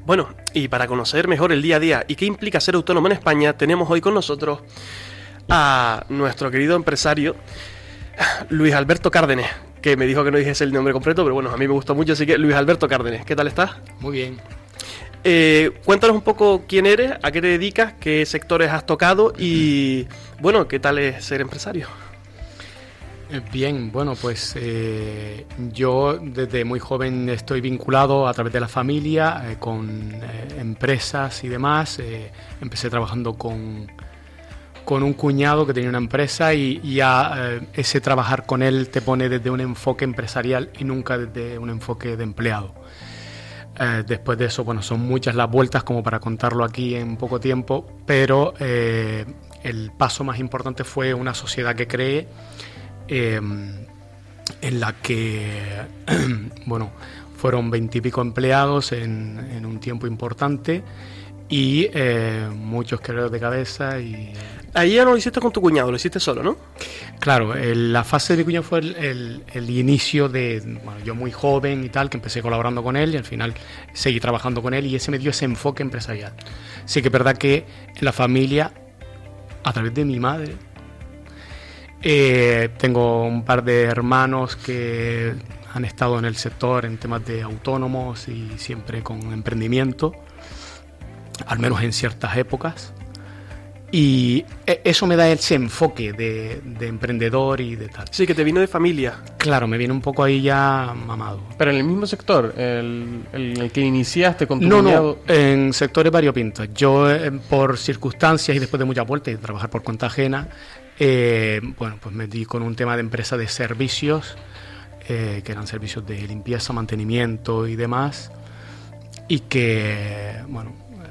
Bueno, y para conocer mejor el día a día y qué implica ser autónomo en España, tenemos hoy con nosotros a nuestro querido empresario Luis Alberto Cárdenes, que me dijo que no dijese el nombre completo, pero bueno, a mí me gustó mucho, así que Luis Alberto Cárdenes, ¿qué tal estás? Muy bien. Cuéntanos un poco quién eres, a qué te dedicas, qué sectores has tocado y, bueno, qué tal es ser empresario. Bien, bueno, pues yo desde muy joven estoy vinculado a través de la familia con empresas y demás. Empecé trabajando con un cuñado que tenía una empresa y ya ese trabajar con él te pone desde un enfoque empresarial y nunca desde un enfoque de empleado. Después de eso, bueno, son muchas las vueltas como para contarlo aquí en poco tiempo, pero el paso más importante fue una sociedad que creé, en la que bueno, fueron 20 y pico empleados en un tiempo importante y muchos quebraderos de cabeza. Y ahí ya no lo hiciste con tu cuñado, lo hiciste solo, ¿no? claro, la fase de mi cuñado fue el inicio de, bueno, yo muy joven y tal, que empecé colaborando con él y al final seguí trabajando con él y ese me dio ese enfoque empresarial. Sí que es verdad que en la familia, a través de mi madre, tengo un par de hermanos que han estado en el sector en temas de autónomos y siempre con emprendimiento, al menos en ciertas épocas, y eso me da ese enfoque de emprendedor y de tal. Sí, que te vino de familia. Claro, me viene un poco ahí ya mamado. Pero en el mismo sector, el que iniciaste con tu No, cuñado. no, en sectores variopintos. Yo, por circunstancias y después de muchas vueltas y de trabajar por cuenta ajena, bueno, pues me di con un tema de empresa de servicios, que eran servicios de limpieza, mantenimiento y demás, y que, bueno...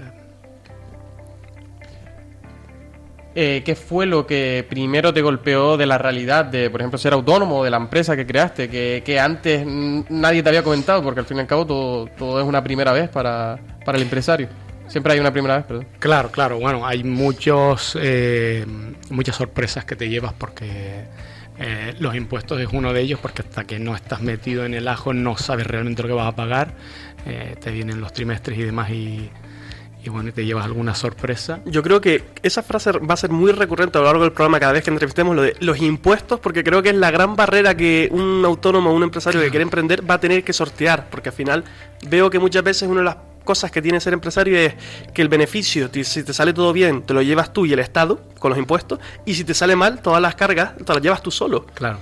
¿Qué fue lo que primero te golpeó de la realidad de, por ejemplo, ser autónomo, de la empresa que creaste, que antes nadie te había comentado? Porque al fin y al cabo todo es una primera vez para el empresario. Siempre hay una primera vez, perdón. Claro, bueno, hay muchas sorpresas que te llevas porque los impuestos es uno de ellos, porque hasta que no estás metido en el ajo no sabes realmente lo que vas a pagar. Te vienen los trimestres y demás y bueno, te llevas alguna sorpresa. Yo creo que esa frase va a ser muy recurrente a lo largo del programa cada vez que entrevistemos, lo de los impuestos, porque creo que es la gran barrera que un autónomo o un empresario que quiere emprender va a tener que sortear, porque al final veo que muchas veces una de las cosas que tiene ser empresario es que el beneficio, si te sale todo bien, te lo llevas tú y el Estado con los impuestos, y si te sale mal, todas las cargas te las llevas tú solo. Claro.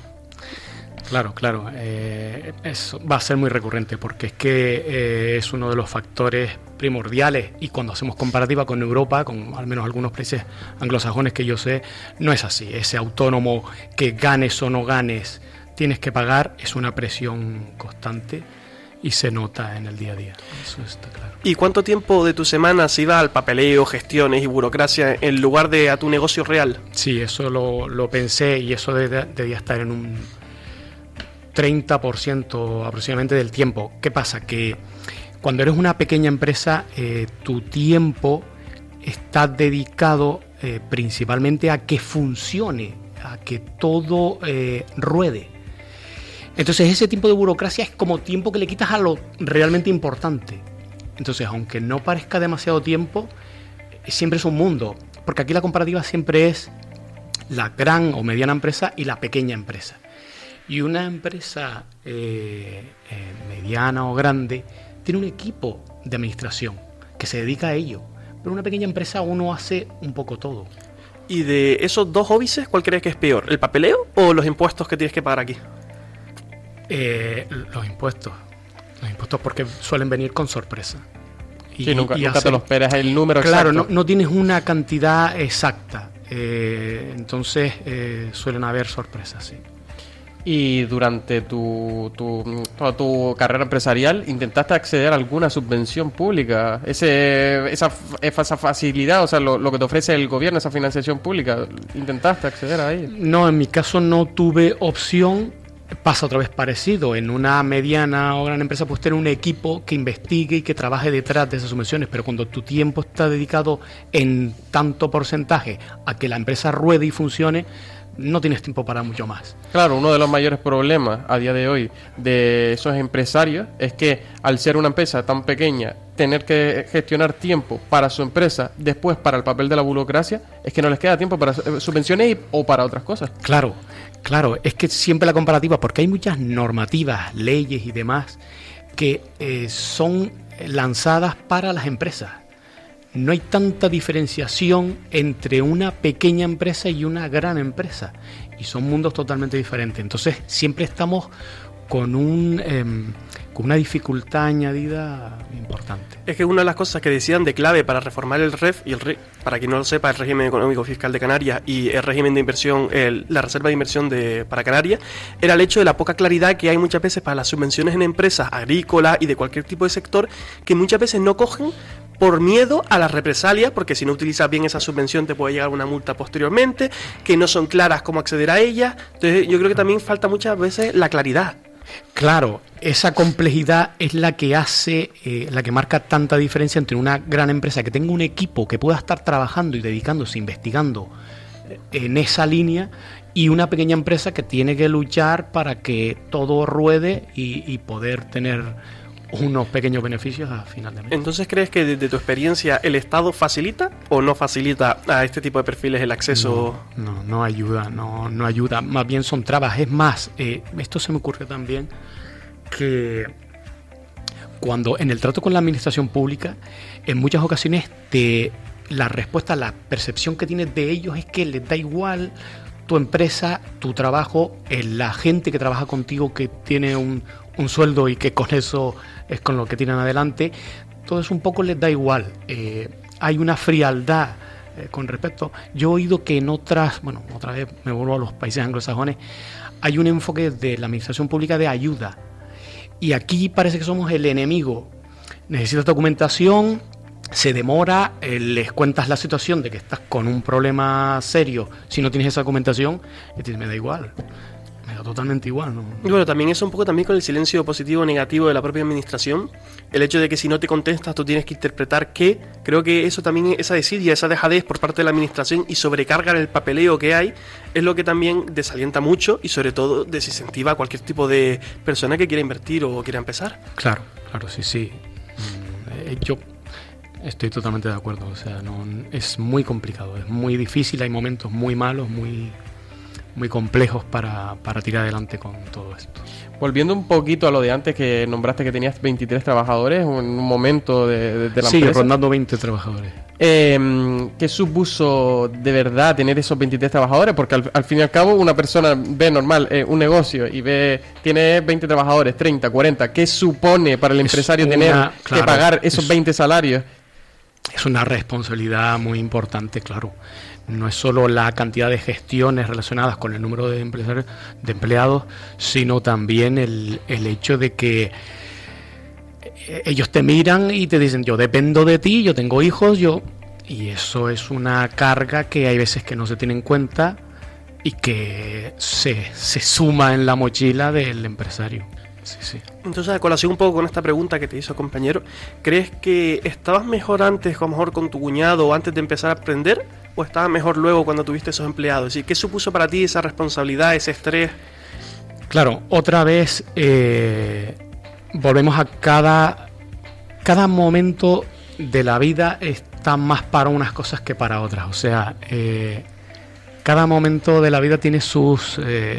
Eso va a ser muy recurrente porque es que es uno de los factores primordiales y cuando hacemos comparativa con Europa, con al menos algunos países anglosajones que yo sé, no es así. Ese autónomo que ganes o no ganes tienes que pagar es una presión constante y se nota en el día a día. Eso está claro. ¿Y cuánto tiempo de tu semana se iba al papeleo, gestiones y burocracia en lugar de a tu negocio real? Sí, eso lo pensé y eso debía estar en un 30% aproximadamente del tiempo. ¿Qué pasa? Que cuando eres una pequeña empresa, tu tiempo está dedicado principalmente a que funcione, a que todo ruede. Entonces ese tiempo de burocracia es como tiempo que le quitas a lo realmente importante. Entonces, aunque no parezca demasiado tiempo, siempre es un mundo, porque aquí la comparativa siempre es la gran o mediana empresa y la pequeña empresa. Y una empresa mediana o grande tiene un equipo de administración que se dedica a ello. Pero una pequeña empresa uno hace un poco todo. ¿Y de esos dos hobbies, cuál crees que es peor? ¿El papeleo o los impuestos que tienes que pagar aquí? Los impuestos. Los impuestos porque suelen venir con sorpresa. Sí, nunca te lo esperas el número exacto. exacto. Claro, no tienes una cantidad exacta. Entonces suelen haber sorpresas, sí. Y durante toda tu carrera empresarial, ¿intentaste acceder a alguna subvención pública? Esa facilidad, o sea, lo que te ofrece el gobierno, esa financiación pública, ¿intentaste acceder a ella? No, en mi caso no tuve opción. Pasa otra vez parecido. En una mediana o gran empresa puedes tener un equipo que investigue y que trabaje detrás de esas subvenciones, pero cuando tu tiempo está dedicado en tanto porcentaje a que la empresa ruede y funcione, no tienes tiempo para mucho más. Claro, uno de los mayores problemas a día de hoy de esos empresarios es que al ser una empresa tan pequeña tener que gestionar tiempo para su empresa, después para el papel de la burocracia, es que no les queda tiempo para subvenciones o para otras cosas. Claro, es que siempre la comparativa, porque hay muchas normativas, leyes y demás que son lanzadas para las empresas. No hay tanta diferenciación entre una pequeña empresa y una gran empresa, y son mundos totalmente diferentes. Entonces siempre estamos con una dificultad añadida importante. Es que una de las cosas que decían de clave para reformar el REF, para quien no lo sepa, el régimen económico fiscal de Canarias y el régimen de inversión, la reserva de inversión para Canarias, era el hecho de la poca claridad que hay muchas veces para las subvenciones en empresas agrícolas y de cualquier tipo de sector, que muchas veces no cogen por miedo a las represalias, porque si no utilizas bien esa subvención te puede llegar una multa posteriormente, que no son claras cómo acceder a ella. Entonces yo creo que también falta muchas veces la claridad. Claro, esa complejidad es la que hace, la que marca tanta diferencia entre una gran empresa que tenga un equipo que pueda estar trabajando y dedicándose, investigando en esa línea, y una pequeña empresa que tiene que luchar para que todo ruede y poder tener unos pequeños beneficios a final de mes. Entonces, ¿crees que desde tu experiencia el Estado facilita o no facilita a este tipo de perfiles el acceso? No ayuda, no ayuda, más bien son trabas. Es más, esto se me ocurrió también, que cuando en el trato con la administración pública, en muchas ocasiones la respuesta, la percepción que tienes de ellos es que les da igual tu empresa, tu trabajo, la gente que trabaja contigo, que tiene un sueldo y que con eso es con lo que tiran adelante, todo eso un poco les da igual. Hay una frialdad con respecto. Yo he oído que en otra vez me vuelvo a los países anglosajones, hay un enfoque de la administración pública de ayuda, y aquí parece que somos el enemigo. Necesitas documentación, se demora, les cuentas la situación de que estás con un problema serio, si no tienes esa documentación, y te dices, me da igual. Me da totalmente igual, ¿no? Y bueno, también eso un poco también con el silencio positivo o negativo de la propia administración, el hecho de que si no te contestas tú tienes que interpretar qué. Creo que eso también, esa desidia, esa dejadez por parte de la administración y sobrecarga en el papeleo que hay, es lo que también desalienta mucho y sobre todo desincentiva a cualquier tipo de persona que quiera invertir o quiera empezar. Claro, sí. Yo estoy totalmente de acuerdo, o sea, es muy complicado, es muy difícil, hay momentos muy malos, muy complejos para tirar adelante con todo esto. Volviendo un poquito a lo de antes, que nombraste que tenías 23 trabajadores en un momento de la empresa. Sí, rondando 20 trabajadores. ¿Qué supuso de verdad tener esos 23 trabajadores? Porque al fin y al cabo una persona ve normal un negocio y tiene 20 trabajadores, 30, 40. ¿Qué supone para el empresario tener que pagar esos 20 salarios? Es una responsabilidad muy importante, claro. No es solo la cantidad de gestiones relacionadas con el número de empleados, sino también el hecho de que ellos te miran y te dicen, yo dependo de ti, yo tengo hijos, y eso es una carga que hay veces que no se tiene en cuenta y que se suma en la mochila del empresario. Sí. Entonces, a colación un poco con esta pregunta que te hizo compañero, ¿crees que estabas mejor antes, a lo mejor con tu cuñado, o antes de empezar a aprender, o estabas mejor luego cuando tuviste esos empleados? Es decir, ¿qué supuso para ti esa responsabilidad, ese estrés? Claro, otra vez volvemos a cada momento de la vida está más para unas cosas que para otras. O sea, cada momento de la vida tiene sus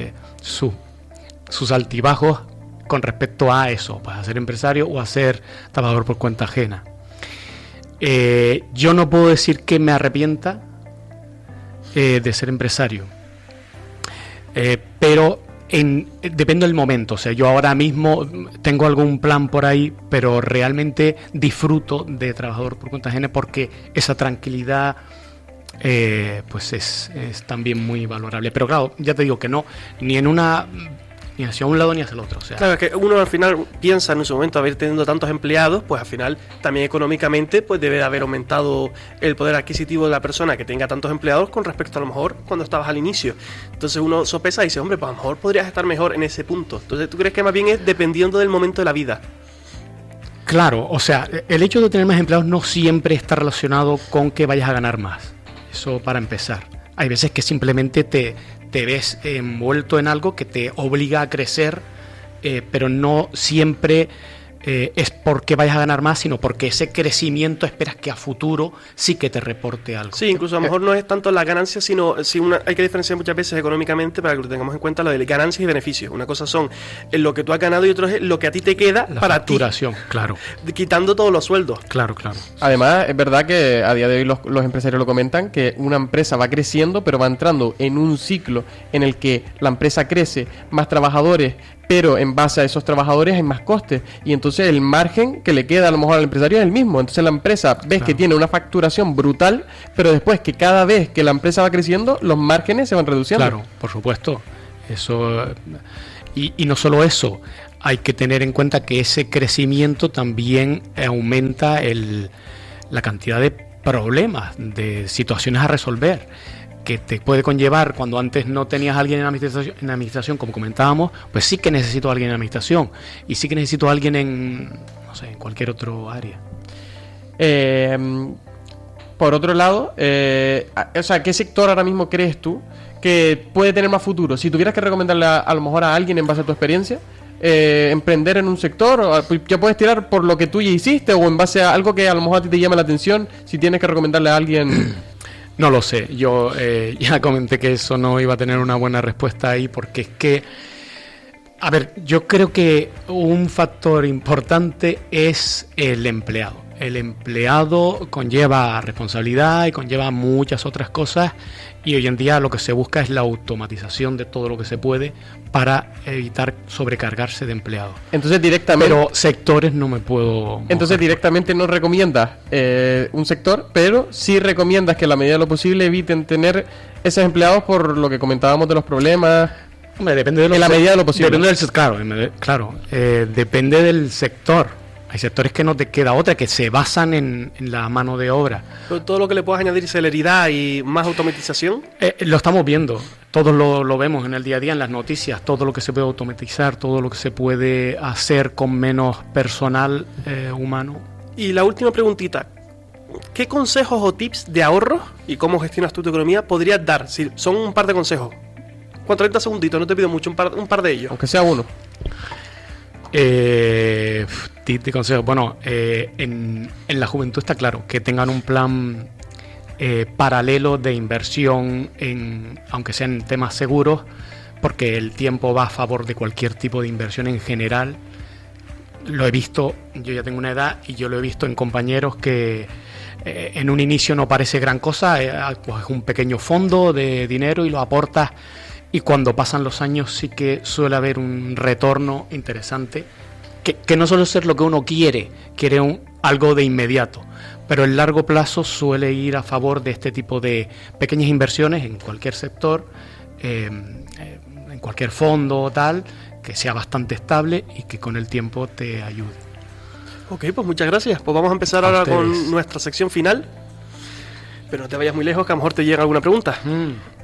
altibajos con respecto a eso, a ser empresario o a ser trabajador por cuenta ajena. Yo no puedo decir que me arrepienta de ser empresario, pero depende del momento. O sea, yo ahora mismo tengo algún plan por ahí, pero realmente disfruto de trabajador por cuenta ajena porque esa tranquilidad pues es también muy valorable. Pero claro, ya te digo que no, ni hacia un lado ni hacia el otro. O sea, claro, es que uno al final piensa en su momento haber tenido tantos empleados, pues al final también económicamente pues debe de haber aumentado el poder adquisitivo de la persona que tenga tantos empleados con respecto a lo mejor cuando estabas al inicio. Entonces uno sopesa y dice, hombre, pues a lo mejor podrías estar mejor en ese punto. Entonces, ¿tú crees que más bien es dependiendo del momento de la vida? Claro, o sea, el hecho de tener más empleados no siempre está relacionado con que vayas a ganar más. Eso para empezar. Hay veces que simplemente te ves envuelto en algo que te obliga a crecer, pero no siempre es porque vayas a ganar más, sino porque ese crecimiento esperas que a futuro sí que te reporte algo. Sí, incluso a lo mejor no es tanto la ganancia, sino hay que diferenciar muchas veces económicamente para que lo tengamos en cuenta lo de ganancias y beneficios. Una cosa son lo que tú has ganado y otra es lo que a ti te queda La para facturación, claro. Quitando todos los sueldos. Claro. Además, es verdad que a día de hoy los empresarios lo comentan, que una empresa va creciendo, pero va entrando en un ciclo en el que la empresa crece, más trabajadores, pero en base a esos trabajadores hay más costes, y entonces el margen que le queda a lo mejor al empresario es el mismo. Entonces la empresa ves que tiene una facturación brutal, pero después que cada vez que la empresa va creciendo, los márgenes se van reduciendo. Claro, por supuesto. Eso y no solo eso, hay que tener en cuenta que ese crecimiento también aumenta la cantidad de problemas, de situaciones a resolver, que te puede conllevar. Cuando antes no tenías a alguien en administración, como comentábamos, pues sí que necesito a alguien en administración, y sí que necesito a alguien en cualquier otro área. Por otro lado, ¿qué sector ahora mismo crees tú que puede tener más futuro? Si tuvieras que recomendarle a lo mejor a alguien en base a tu experiencia, emprender en un sector, ya puedes tirar por lo que tú ya hiciste o en base a algo que a lo mejor a ti te llame la atención, si tienes que recomendarle a alguien. No lo sé, yo ya comenté que eso no iba a tener una buena respuesta ahí, porque es que, a ver, yo creo que un factor importante es el empleado. El empleado conlleva responsabilidad y conlleva muchas otras cosas, y hoy en día lo que se busca es la automatización de todo lo que se puede para evitar sobrecargarse de empleados. Entonces directamente... Pero sectores no me puedo... Entonces directamente no recomiendas un sector, pero sí recomiendas que a la medida de lo posible eviten tener esos empleados por lo que comentábamos de los problemas. Hombre, depende de en la medida de lo posible. Depende depende del sector. Hay sectores que no te queda otra, que se basan en la mano de obra. Todo lo que le puedas añadir celeridad y más automatización. Lo estamos viendo, todos lo vemos en el día a día, en las noticias, todo lo que se puede automatizar, todo lo que se puede hacer con menos personal humano. Y la última preguntita, ¿qué consejos o tips de ahorro y cómo gestionas tú tu economía podrías dar? Si son un par de consejos. Con 30 segunditos, no te pido mucho, un par de ellos. Aunque sea uno. Tip de consejos. Bueno, en la juventud está claro que tengan un plan paralelo de inversión, aunque sean temas seguros, porque el tiempo va a favor de cualquier tipo de inversión en general. Lo he visto, yo ya tengo una edad y yo lo he visto en compañeros que en un inicio no parece gran cosa, pues un pequeño fondo de dinero y lo aportas, y cuando pasan los años sí que suele haber un retorno interesante, que no suele ser lo que uno quiere algo de inmediato, pero en largo plazo suele ir a favor de este tipo de pequeñas inversiones en cualquier sector, en cualquier fondo o tal, que sea bastante estable y que con el tiempo te ayude. Ok, pues muchas gracias. Pues vamos a empezar ahora con nuestra sección final. Pero no te vayas muy lejos, que a lo mejor te llega alguna pregunta.